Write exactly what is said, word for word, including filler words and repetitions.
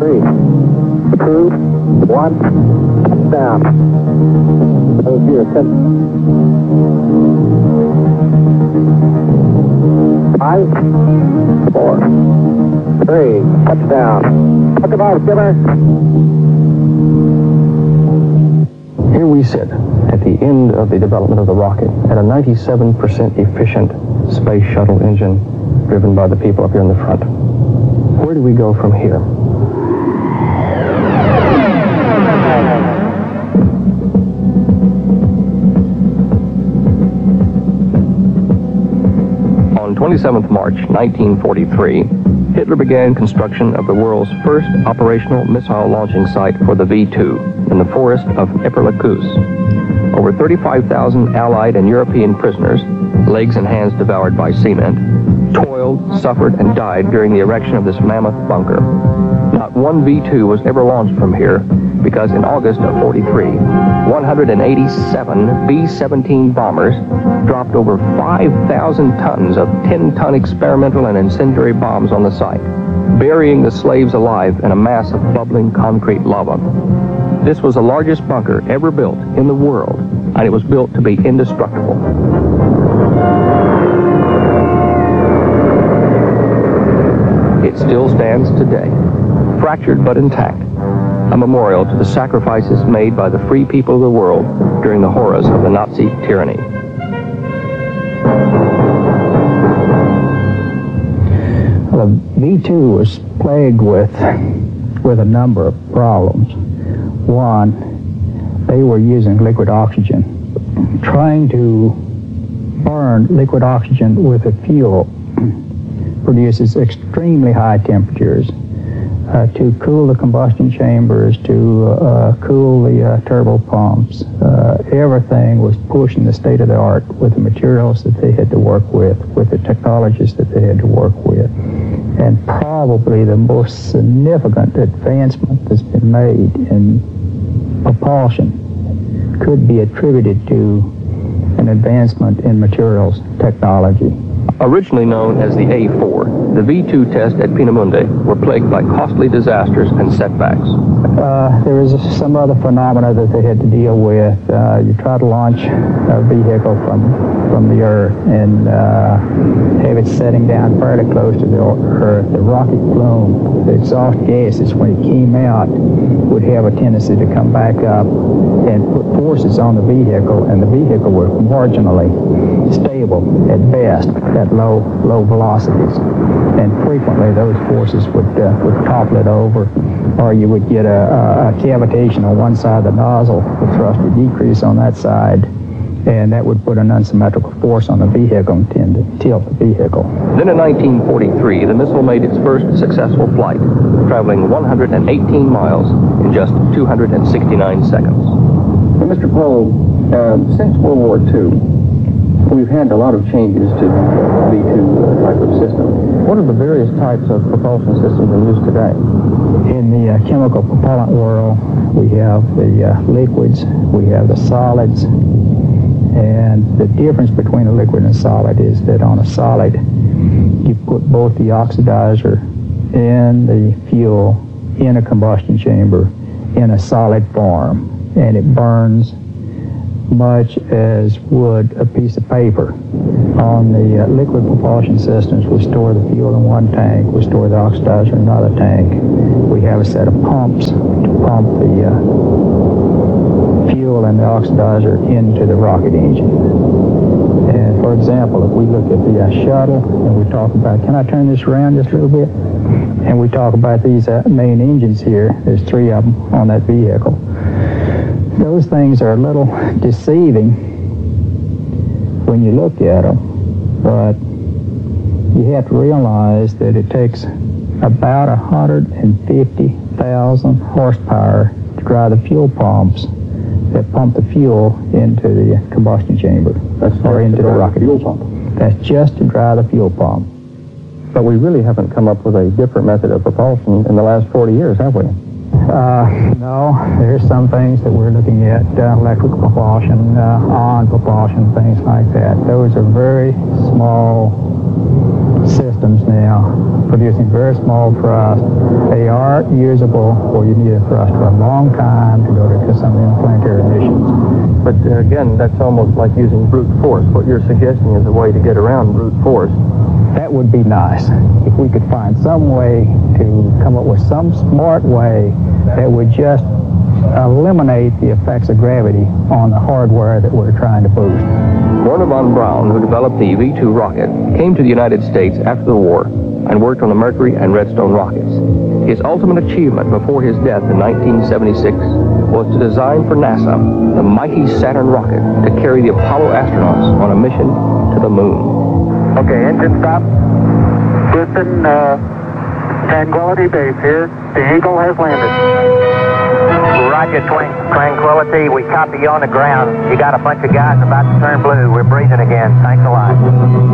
three, two, one, down. Over here, ten. Five, four, three, touchdown. Talk about Skipper. Here we sit at the end of the development of the rocket at a ninety-seven percent efficient space shuttle engine driven by the people up here in the front. Where do we go from here? On twenty-seventh March nineteen forty-three, Hitler began construction of the world's first operational missile launching site for the V two in the forest of Epperle-Kus. Over thirty-five thousand Allied and European prisoners, legs and hands devoured by cement, toiled, suffered, and died during the erection of this mammoth bunker. Not one V two was ever launched from here because in August of forty-three, one hundred eighty-seven B seventeen bombers dropped over five thousand tons of ten-ton experimental and incendiary bombs on the site, burying the slaves alive in a mass of bubbling concrete lava. This was the largest bunker ever built in the world, and it was built to be indestructible. It still stands today, fractured but intact, a memorial to the sacrifices made by the free people of the world during the horrors of the Nazi tyranny. Well, the V two was plagued with, with a number of problems. One, they were using liquid oxygen. Trying to burn liquid oxygen with a fuel produces extremely high temperatures. Uh, to cool the combustion chambers, to uh, cool the uh, turbo pumps, uh, everything was pushing the state of the art with the materials that they had to work with, with the technologies that they had to work with. And probably the most significant advancement that's been made in propulsion could be attributed to an advancement in materials technology. Originally known as the A four, the V two tests at Peenemünde were plagued by costly disasters and setbacks. Uh, there was some other phenomena that they had to deal with. Uh, you try to launch a vehicle from, from the Earth and uh, have it setting down fairly close to the Earth. The rocket plume, the exhaust gases, when it came out, would have a tendency to come back up and put forces on the vehicle, and the vehicle was marginally stable at best at low low velocities, and frequently those forces would uh, would topple it over, or you would get a, a, a cavitation on one side of the nozzle. The thrust would decrease on that side, and that would put an unsymmetrical force on the vehicle and tend to tilt the vehicle. Then in nineteen forty-three, the missile made its first successful flight, traveling one hundred eighteen miles in just two hundred sixty-nine seconds. Well, Mister Pohl, uh, since World War Two, we've had a lot of changes to the V two uh, type of system. What are the various types of propulsion systems in use today? In the uh, chemical propellant world, we have the uh, liquids, we have the solids, and the difference between a liquid and a solid is that on a solid, you put both the oxidizer and the fuel in a combustion chamber in a solid form, and it burns much as would a piece of paper. On the uh, liquid propulsion systems, we store the fuel in one tank, we store the oxidizer in another tank. We have a set of pumps to pump the uh, fuel and the oxidizer into the rocket engine. And for example, if we look at the uh, shuttle and we talk about, can I turn this around just a little bit? And we talk about these uh, main engines here, there's three of them on that vehicle. Those things are a little deceiving when you look at them, but you have to realize that it takes about one hundred fifty thousand horsepower to drive the fuel pumps that pump the fuel into the combustion chamber, That's or into the rocket fuel engine. pump. That's just to drive the fuel pump. But we really haven't come up with a different method of propulsion in the last forty years, have we? Uh, no, there's some things that we're looking at, uh, electric propulsion, uh, on propulsion, things like that. Those are very small systems now, producing very small thrust. They are usable where you need a thrust for a long time to go to some interplanetary missions. But uh, again, that's almost like using brute force. What you're suggesting is a way to get around brute force. That would be nice if we could find some way to come up with some smart way that would just eliminate the effects of gravity on the hardware that we're trying to boost. Wernher von Braun, who developed the V two rocket, came to the United States after the war and worked on the Mercury and Redstone rockets. His ultimate achievement before his death in nineteen seventy-six was to design for NASA the mighty Saturn rocket to carry the Apollo astronauts on a mission to the moon. Okay, engine stop. Houston, uh, Tranquility Base here. The Eagle has landed. Roger, Twan- Tranquility. We copy you on the ground. You got a bunch of guys about to turn blue. We're breathing again. Thanks a lot.